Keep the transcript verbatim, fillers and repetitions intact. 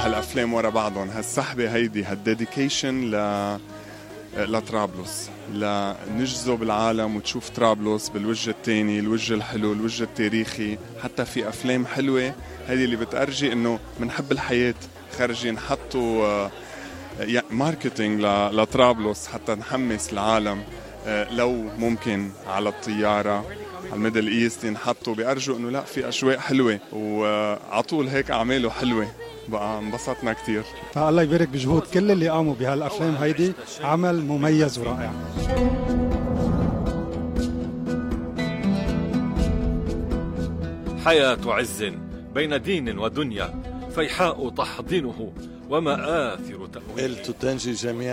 هالأفلام ورا بعضهم. هالسحبة هيدي هالديديكيشن ل لطرابلس، لنجذب العالم وتشوف طرابلس بالوجه التاني، الوجه الحلو، الوجه التاريخي. حتى في أفلام حلوة هذه اللي بتأرجي إنه منحب الحياة، خارجين حطوا ماركتينج لطرابلس حتى نحمس العالم. لو ممكن على الطيارة على الميدل ايست ينحطوا، بيأرجوا إنه لا في أجواء حلوة، وعطول هيك أعماله حلوة. بقى انبسطنا كتير. فالله يبارك بجهود كل اللي قاموا بهالأفلام هيدي، عمل مميز ورائع. حياة عز بين دين ودنيا، فيحاء تحضنه ومآثر تأويله.